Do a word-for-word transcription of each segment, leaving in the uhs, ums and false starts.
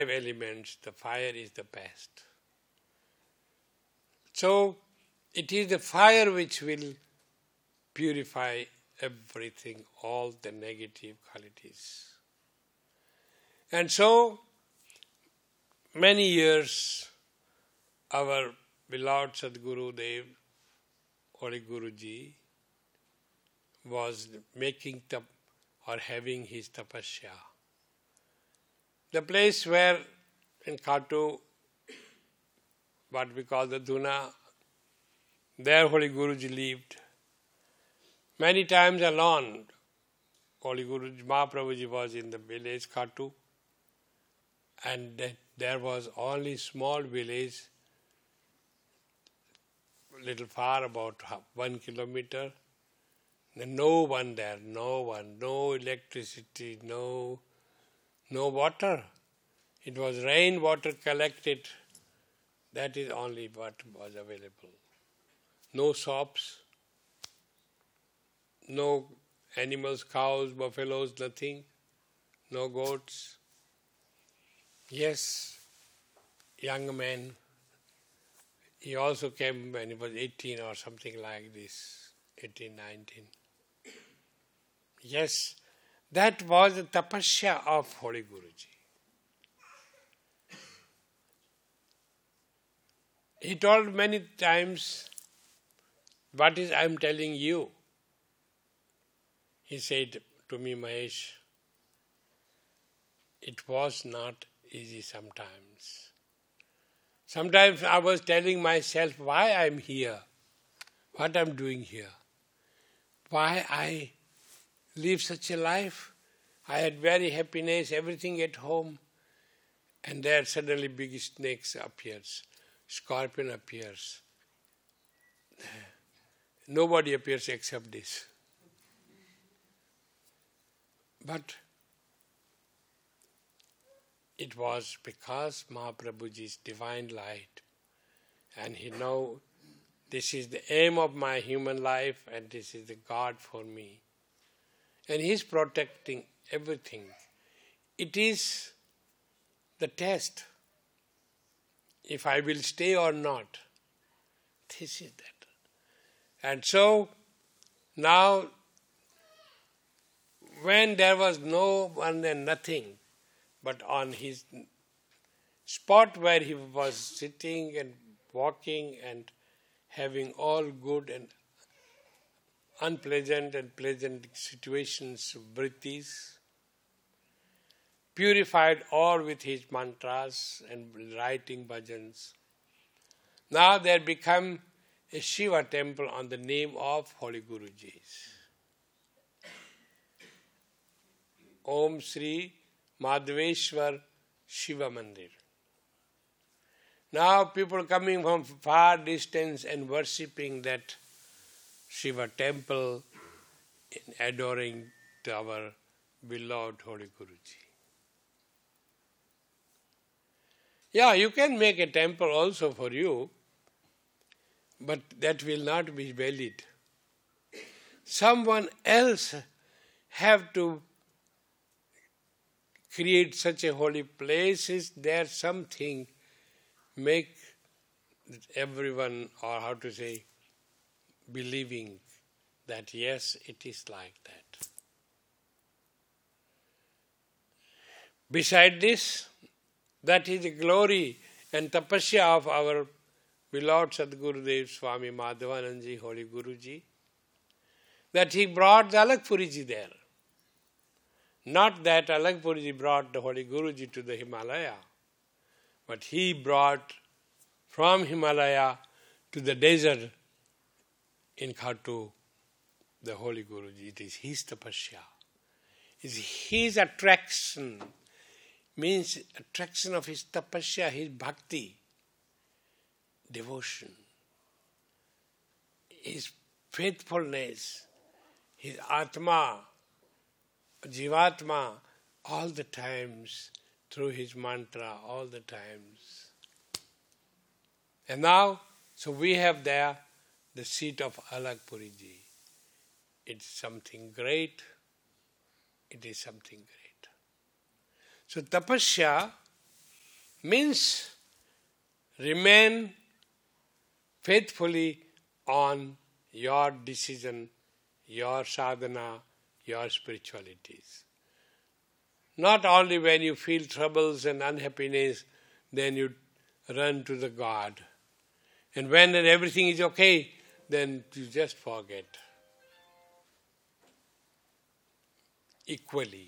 elements, the fire is the best. So, it is the fire which will purify everything, all the negative qualities. And so, many years, our beloved Sadguru Dev, Holy Guruji, was making tap or having his tapasya. The place where in Khatu, what we call the Duna, there Holy Guruji lived. Many times alone, Holy Guruji, Mahaprabhuji was in the village Khatu, and there was only small village, little far, about one kilometer. No one there, no one, no electricity, no, no water. It was rain water collected. That is only what was available. No shops, no animals, cows, buffaloes, nothing, no goats. Yes, young man, he also came when he was eighteen or something like this, eighteen, nineteen. Yes, that was the tapasya of Holy Guruji. He told many times, what is I am telling you? He said to me, Mahesh, it was not easy sometimes. Sometimes I was telling myself why I am here, what I am doing here, why I live such a life. I had very happiness, everything at home, and there suddenly big snakes appears, scorpion appears. Nobody appears except this. But it was because Mahaprabhuji's divine light, and he know this is the aim of my human life and this is the God for me. And he is protecting everything. It is the test. If I will stay or not. This is that. And so, now, when there was no one and nothing, but on his spot where he was sitting and walking and having all good and unpleasant and pleasant situations, vrittis, purified all with his mantras and writing bhajans. Now there become a Shiva temple on the name of Holy Guruji's. Om Sri Madhaveshwar Shiva Mandir. Now people coming from far distance and worshipping that Shiva temple, in adoring to our beloved Holy Guruji. Yeah, you can make a temple also for you, but that will not be valid. Someone else have to create such a holy place. Is there something make everyone, or how to say, believing that yes, it is like that. Beside this, that is the glory and tapasya of our beloved Sadgurudev Swami Madhavanandji, Holy Guruji, that he brought the Alakpuriji there. Not that Alakpuriji brought the Holy Guruji to the Himalaya, but he brought from Himalaya to the desert in Khatu the Holy Guruji. It is his tapasya. It is his attraction, means attraction of his tapasya, his bhakti, devotion, his faithfulness, his atma, jivatma, all the times, through his mantra, all the times. And now, so we have there the seat of Alakpuriji. It's something great. It is something great. So tapasya means remain faithfully on your decision, your sadhana, your spiritualities. Not only when you feel troubles and unhappiness, then you run to the God. And when everything is okay, then you just forget. Equally.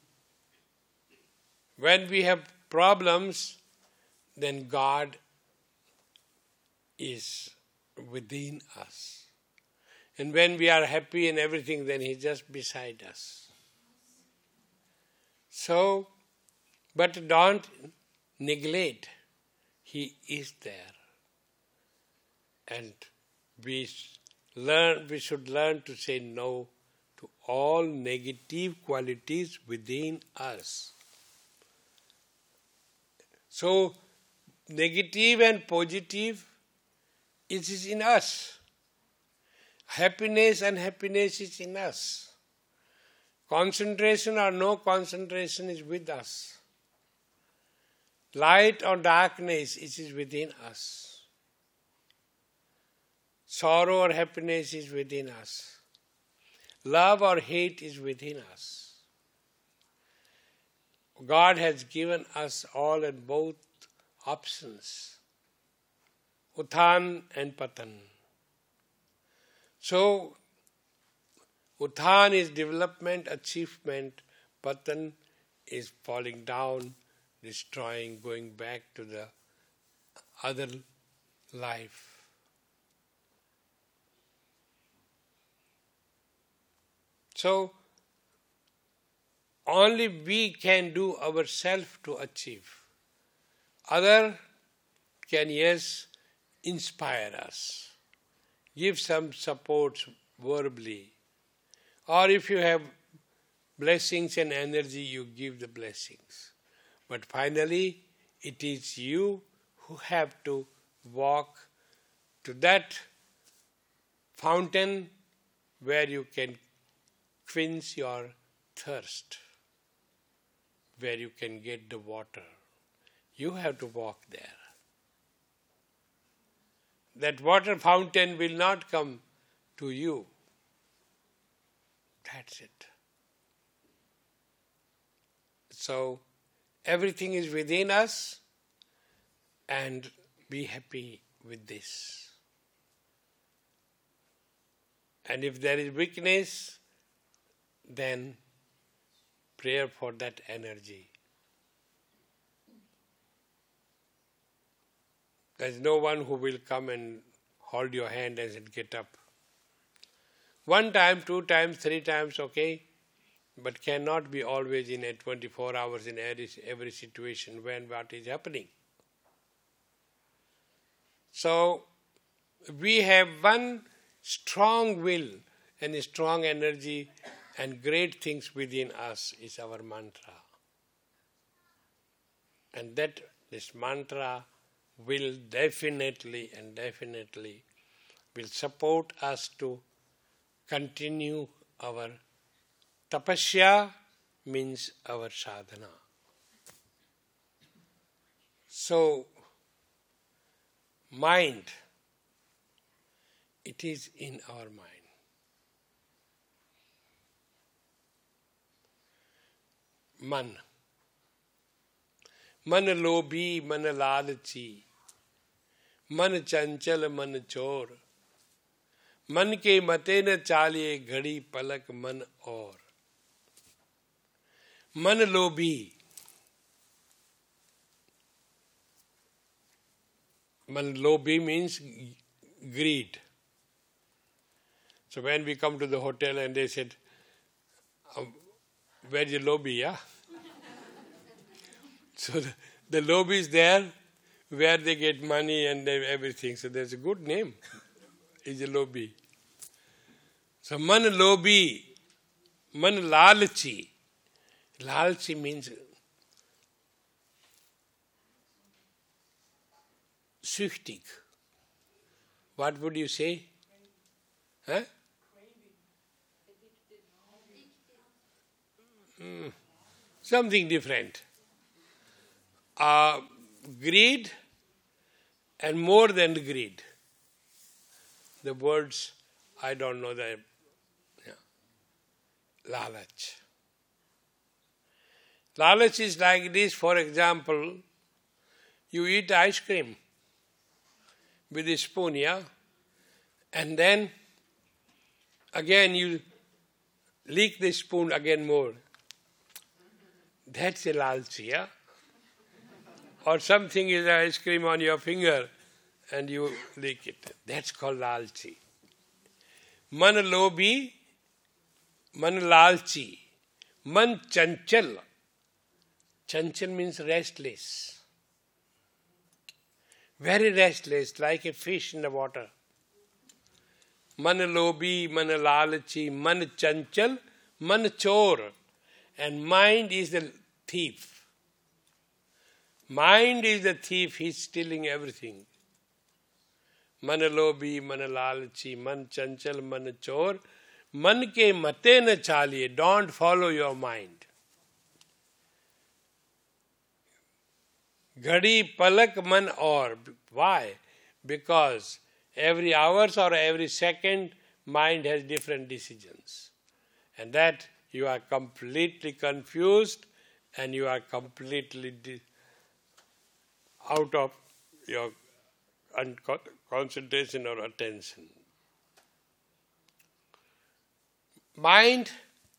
When we have problems, then God is within us. And when we are happy and everything, then He is just beside us. So, but don't neglect. He is there. And we learn. We should learn to say no to all negative qualities within us. So, negative and positive, it is in us. Happiness and unhappiness is in us. Concentration or no concentration is with us. Light or darkness, it is within us. Sorrow or happiness is within us. Love or hate is within us. God has given us all and both options, Uthan and Patan. So, Uthan is development, achievement, Patan is falling down, destroying, going back to the other life. So, only we can do ourselves to achieve. Other can, yes, inspire us, give some support verbally. Or if you have blessings and energy, you give the blessings. But finally, it is you who have to walk to that fountain where you can quench your thirst, where you can get the water. You have to walk there. That water fountain will not come to you. That's it. So, everything is within us, and be happy with this. And if there is weakness, then prayer for that energy. There is no one who will come and hold your hand and say, get up. One time, two times, three times, okay, but cannot be always in a twenty-four hours in every, every situation when what is happening. So, we have one strong will and a strong energy and great things within us is our mantra. And that this mantra will definitely and definitely will support us to continue our tapasya, means our sadhana. So, mind, it is in our mind. Man. मन लोभी मन लालची, मन चंचल मन चोर, मन के मते न चालिए घड़ी पलक मन और. मन लोभी. Man lobi means greed. So when we come to the hotel and they said, um, where is the lobby, yeah? So the, the lobby is there where they get money and everything. So there's a good name. Is a lobby. So man lobi, man lalchi. Lalchi means süchtig. What would you say? Huh? Mm, something different. Uh, greed and more than greed. The words, I don't know the yeah. Lalach. Lalach is like this. For example, you eat ice cream with a spoon, yeah? And then again you lick the spoon again more. That's a lalchi, yeah? Or something is ice cream on your finger and you lick it. That's called lalchi. Man lobhi, man lalchi, man chanchal. Chanchal means restless. Very restless, like a fish in the water. Man lobhi, man lalchi, man chanchal, man chor. And mind is the thief. Mind is the thief, he's stealing everything. Man lobhi, man lalchi, man chanchal, man chor. Man ke mate na chaliye, don't follow your mind. Ghadi palak man aur. Why? Because every hours or every second, mind has different decisions. And that you are completely confused and you are completely di- out of your un- concentration or attention. Mind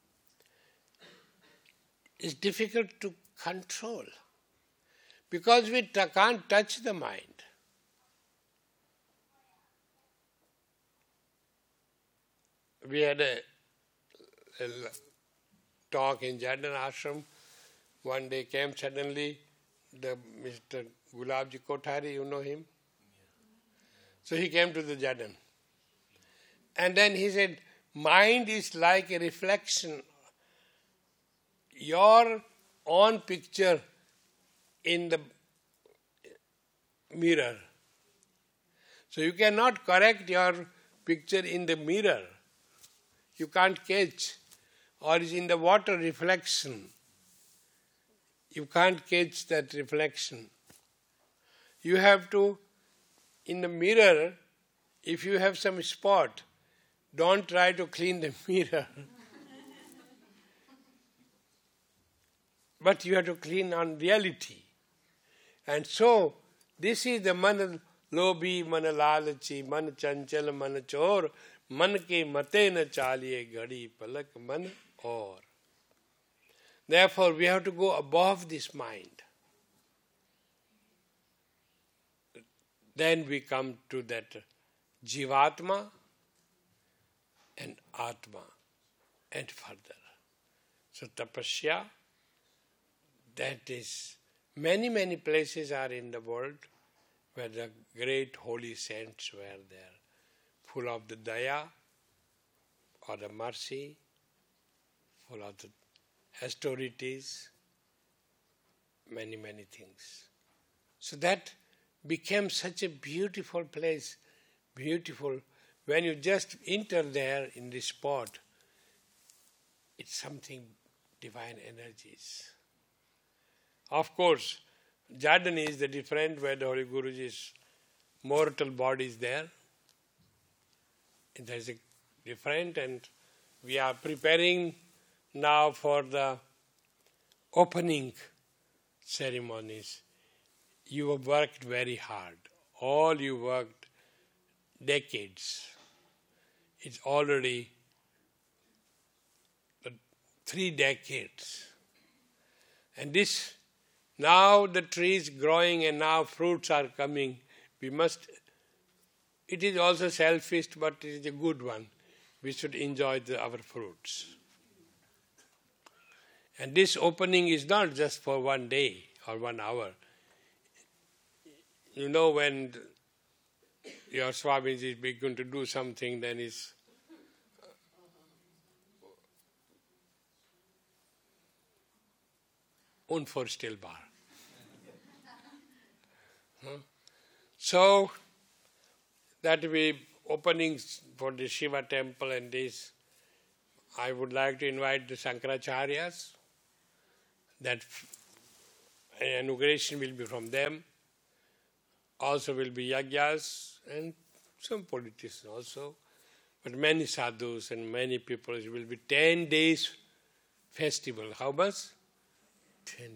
is difficult to control because we t- can't touch the mind. We had a, a talk in Jadon Ashram. One day came suddenly the Mister Gulabji Kothari, you know him? So he came to the Jadon. And then he said, mind is like a reflection. Your own picture in the mirror. So you cannot correct your picture in the mirror. You can't catch. Or is in the water reflection. You can't catch that reflection. You have to, in the mirror, if you have some spot, don't try to clean the mirror. But you have to clean on reality. And so, this is the man lobhi, man lalachi, man chanchal, man chor, man ke mate na chaliye ghadi palak man aur. Therefore, we have to go above this mind. Then we come to that Jivatma and Atma and further. So tapasya, that is, many, many places are in the world where the great holy saints were there, full of the daya or the mercy, full of the austerities, many, many things. So that became such a beautiful place, beautiful. When you just enter there in this spot, it's something divine energies. Of course, Jadon is the different where the Holy Guruji's mortal body is there. There is a different, and we are preparing now for the opening ceremonies. You have worked very hard. All you worked decades. It's already three decades. And this, now the tree is growing and now fruits are coming. We must, it is also selfish, but it is a good one. We should enjoy the, our fruits. And this opening is not just for one day or one hour. You know, when your Swamiji is begun to do something, then it's unvorstellbar. huh? So, that we openings for the Shiva temple and this, I would like to invite the Shankaracharyas. That inauguration will be from them. also will be yagyas and some politicians also. But many sadhus and many people, it will be ten days festival. How much? Ten